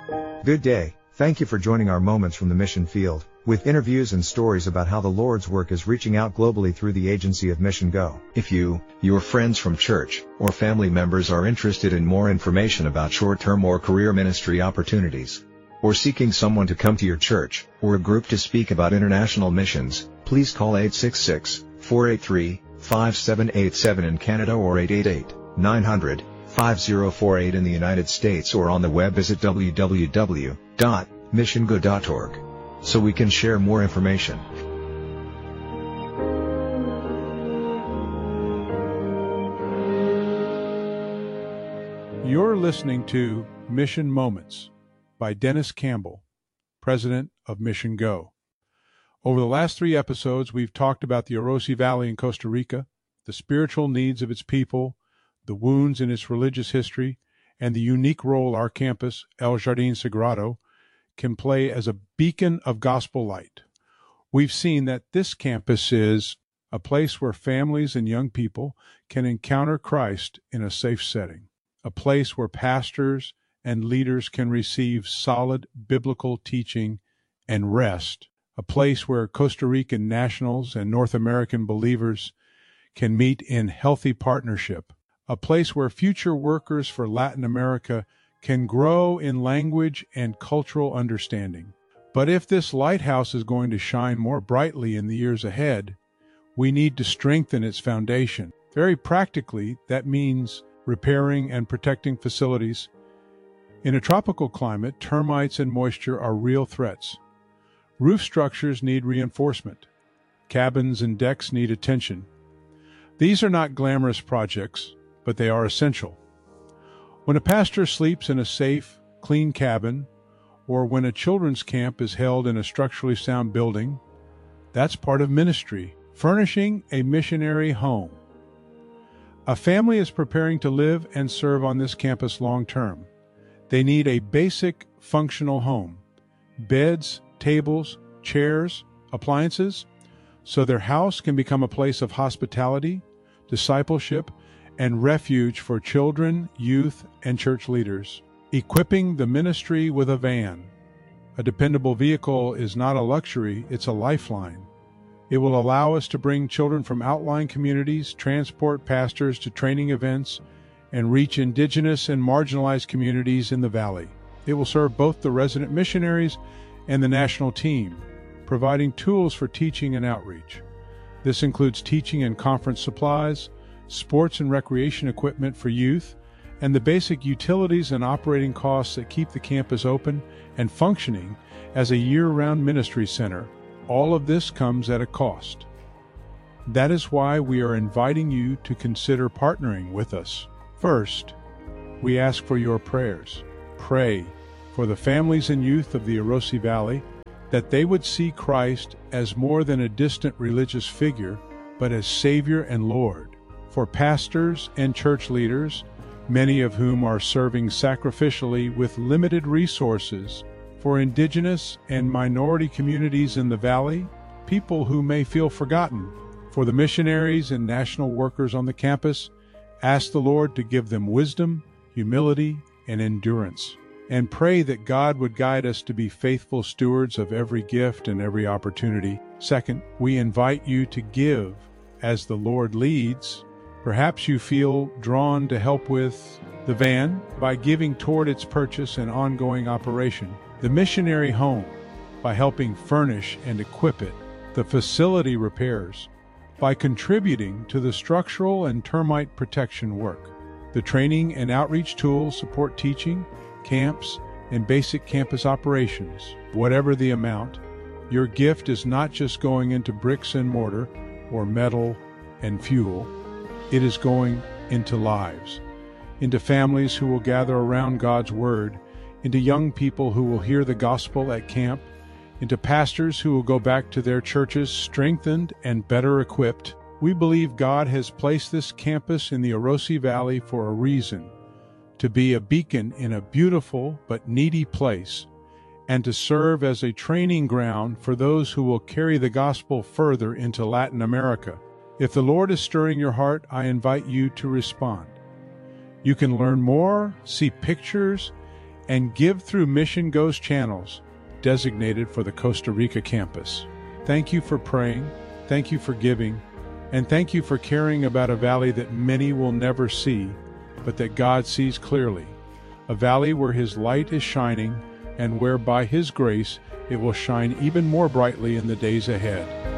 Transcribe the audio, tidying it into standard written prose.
Good day. Thank you for joining our Moments from the Mission Field, with interviews and stories about how the Lord's work is reaching out globally through the agency of Mission Go. If you, your friends from church, or family members are interested in more information about short-term or career ministry opportunities, or seeking someone to come to your church, or a group to speak about international missions, please call 866-483-5787 in Canada or 888-900-5048 in the United States, or on the web visit www.missiongo.org, so we can share more information. You're listening to Mission Moments by Dennis Campbell, President of Mission Go. Over the last 3 episodes, we've talked about the Orosi Valley in Costa Rica, the spiritual needs of its people, the wounds in its religious history, and the unique role our campus, El Jardín Sagrado, can play as a beacon of gospel light. We've seen that this campus is a place where families and young people can encounter Christ in a safe setting, a place where pastors and leaders can receive solid biblical teaching and rest, a place where Costa Rican nationals and North American believers can meet in healthy partnership, a place where future workers for Latin America can grow in language and cultural understanding. But if this lighthouse is going to shine more brightly in the years ahead, we need to strengthen its foundation. Very practically, that means repairing and protecting facilities. In a tropical climate, termites and moisture are real threats. Roof structures need reinforcement. Cabins and decks need attention. These are not glamorous projects, but they are essential. When a pastor sleeps in a safe, clean cabin, or when a children's camp is held in a structurally sound building, that's part of ministry, furnishing a missionary home. A family is preparing to live and serve on this campus long term. They need a basic, functional home, beds, tables, chairs, appliances, so their house can become a place of hospitality, discipleship, and refuge for children, youth, and church leaders. Equipping the ministry with a van. A dependable vehicle is not a luxury, it's a lifeline. It will allow us to bring children from outlying communities, transport pastors to training events, and reach indigenous and marginalized communities in the valley. It will serve both the resident missionaries and the national team, providing tools for teaching and outreach. This includes teaching and conference supplies, sports and recreation equipment for youth, and the basic utilities and operating costs that keep the campus open and functioning as a year-round ministry center. All of this comes at a cost. That is why we are inviting you to consider partnering with us. First, we ask for your prayers. Pray for the families and youth of the Orosi Valley, that they would see Christ as more than a distant religious figure, but as Savior and Lord. For pastors and church leaders, many of whom are serving sacrificially with limited resources, for indigenous and minority communities in the valley, people who may feel forgotten. For the missionaries and national workers on the campus, ask the Lord to give them wisdom, humility, and endurance. And pray that God would guide us to be faithful stewards of every gift and every opportunity. Second, we invite you to give as the Lord leads. Perhaps you feel drawn to help with the van by giving toward its purchase and ongoing operation, the missionary home by helping furnish and equip it, the facility repairs by contributing to the structural and termite protection work. The training and outreach tools support teaching, camps, and basic campus operations. Whatever the amount, your gift is not just going into bricks and mortar or metal and fuel. It is going into lives, into families who will gather around God's Word, into young people who will hear the gospel at camp, into pastors who will go back to their churches strengthened and better equipped. We believe God has placed this campus in the Orosi Valley for a reason, to be a beacon in a beautiful but needy place, and to serve as a training ground for those who will carry the gospel further into Latin America. If the Lord is stirring your heart, I invite you to respond. You can learn more, see pictures, and give through Mission Go's channels designated for the Costa Rica campus. Thank you for praying, thank you for giving, and thank you for caring about a valley that many will never see, but that God sees clearly. A valley where His light is shining and where by His grace it will shine even more brightly in the days ahead.